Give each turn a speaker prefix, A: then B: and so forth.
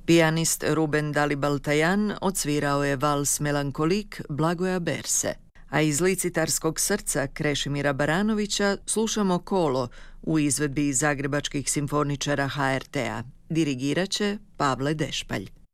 A: Pijanist Ruben Dalibaltajan odsvirao je vals Melankolik Blagoja Berse, a iz Licitarskog srca Krešimira Baranovića slušamo Kolo u izvedbi zagrebačkih simfoničara HRT-a. Dirigirat će Pavle Dešpalj.